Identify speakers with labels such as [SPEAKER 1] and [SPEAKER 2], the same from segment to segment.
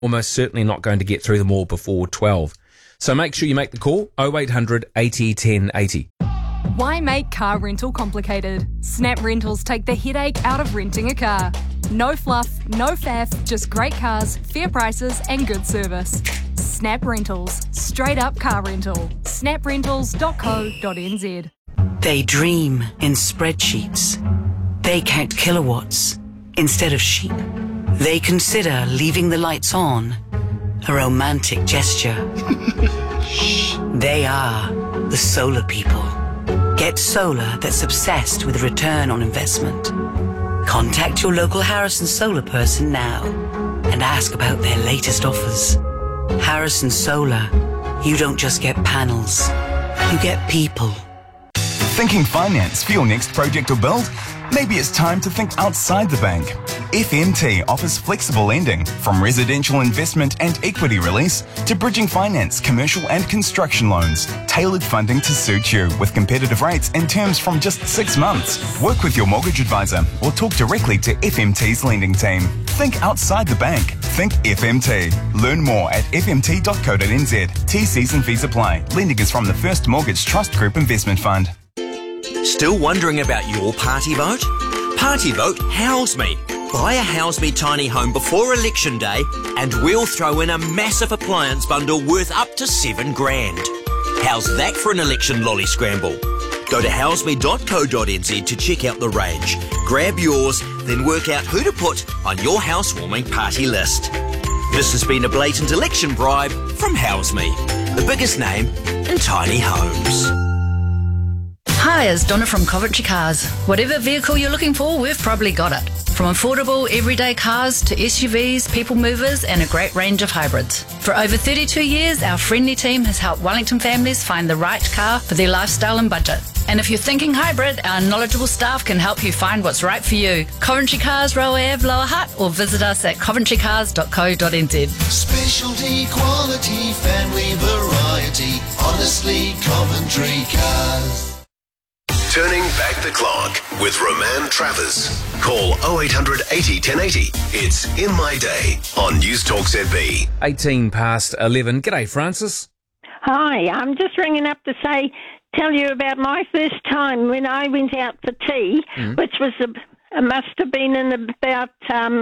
[SPEAKER 1] almost certainly not going to get through them all before 12. So make sure you make the call, 0800 80 10 80.
[SPEAKER 2] Why make car rental complicated? Snap Rentals take the headache out of renting a car. No fluff, no faff, just great cars, fair prices and good service. Snap Rentals. Straight up car rental. snaprentals.co.nz.
[SPEAKER 3] They dream in spreadsheets. They count kilowatts instead of sheep. They consider leaving the lights on a romantic gesture. They are the solar people. Get solar that's obsessed with return on investment. Contact your local Harrison Solar person now and ask about their latest offers. Harrison Solar. You don't just get panels, you get people.
[SPEAKER 4] Thinking finance for your next project or build? Maybe it's time to think outside the bank. FMT offers flexible lending, from residential investment and equity release to bridging finance, commercial and construction loans. Tailored funding to suit you with competitive rates and terms from just 6 months. Work with your mortgage advisor or talk directly to FMT's lending team. Think outside the bank. Think FMT. Learn more at fmt.co.nz. T's and fees apply. Lending is from the First Mortgage Trust Group Investment Fund.
[SPEAKER 5] Still wondering about your party vote? Party vote House Me. Buy a House Me tiny home before election day and we'll throw in a massive appliance bundle worth up to $7,000. How's that for an election lolly scramble? Go to houseme.co.nz to check out the range. Grab yours, then work out who to put on your housewarming party list. This has been a blatant election bribe from House Me, the biggest name in tiny homes.
[SPEAKER 6] Hi, it's Donna from Coventry Cars. Whatever vehicle you're looking for, we've probably got it. From affordable everyday cars to SUVs, people movers and a great range of hybrids. For over 32 years, our friendly team has helped Wellington families find the right car for their lifestyle and budget. And if you're thinking hybrid, our knowledgeable staff can help you find what's right for you. Coventry Cars, Roe Ave, Lower Hutt, or visit us at coventrycars.co.nz.
[SPEAKER 7] Specialty, quality, family variety. Honestly, Coventry Cars.
[SPEAKER 8] Turning back the clock with Roman Travers. Call 0800 80 1080. It's In My Day on News Talk ZB.
[SPEAKER 1] 18 past 11. G'day, Francis.
[SPEAKER 9] Hi, I'm just ringing up to tell you about my first time when I went out for tea, which was must have been in about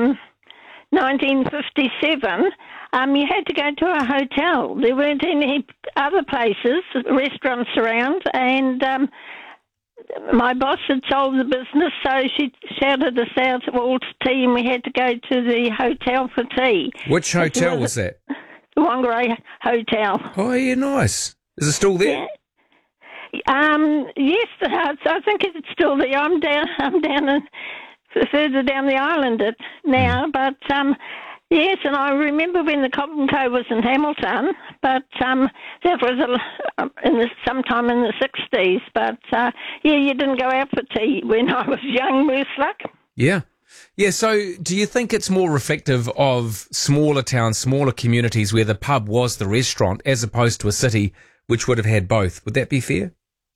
[SPEAKER 9] 1957. You had to go to a hotel. There weren't any other places, restaurants around, and my boss had sold the business, so she shouted us out all to tea, and we had to go to the hotel for tea.
[SPEAKER 1] Which hotel was that?
[SPEAKER 9] The Whangarei Hotel.
[SPEAKER 1] Oh, yeah, nice. Is it still there?
[SPEAKER 9] Yeah. Yes, I think it's still there. I'm down further down the island now, but yes, and I remember when the Cobb & Co was in Hamilton, but that was sometime in the 60s. But you didn't go out for tea when I was young, worse luck.
[SPEAKER 1] Yeah. Yeah, so do you think it's more reflective of smaller towns, smaller communities where the pub was the restaurant as opposed to a city which would have had both? Would that be fair?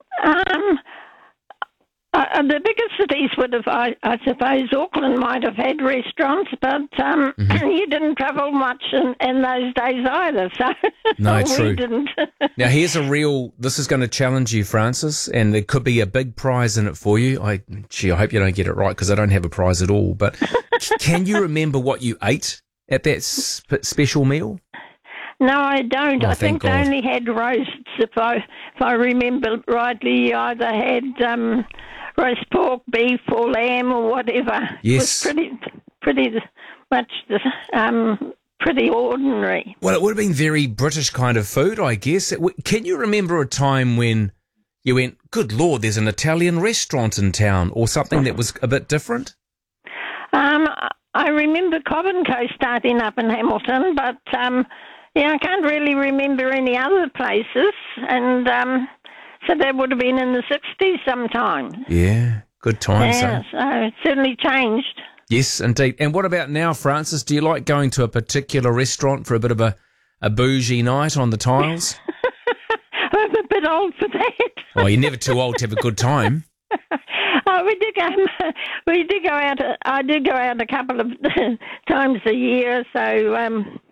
[SPEAKER 9] The bigger cities would have, I suppose, Auckland might have had restaurants, but you didn't travel much in those days either, so
[SPEAKER 1] no,
[SPEAKER 9] we
[SPEAKER 1] true.
[SPEAKER 9] didn't.
[SPEAKER 1] Now, here's this is going to challenge you, Francis, and there could be a big prize in it for you. I hope you don't get it right because I don't have a prize at all, but can you remember what you ate at that special meal?
[SPEAKER 9] No, I don't.
[SPEAKER 1] Oh,
[SPEAKER 9] I think they only had roasts, if I remember rightly. You either had roast pork, beef, or lamb, or whatever.
[SPEAKER 1] Yes.
[SPEAKER 9] It was pretty much pretty ordinary.
[SPEAKER 1] Well, it would have been very British kind of food, I guess. Can you remember a time when you went, good Lord, there's an Italian restaurant in town, or something that was a bit different?
[SPEAKER 9] I remember Cobb & Co starting up in Hamilton, but I can't really remember any other places, and so that would have been in the 60s sometime.
[SPEAKER 1] Yeah, good times.
[SPEAKER 9] Yeah, so it certainly changed.
[SPEAKER 1] Yes, indeed. And what about now, Francis? Do you like going to a particular restaurant for a bit of a bougie night on the tiles?
[SPEAKER 9] I'm a bit old for that.
[SPEAKER 1] Oh, you're never too old to have a good time.
[SPEAKER 9] We do go out. I do go out a couple of times a year, so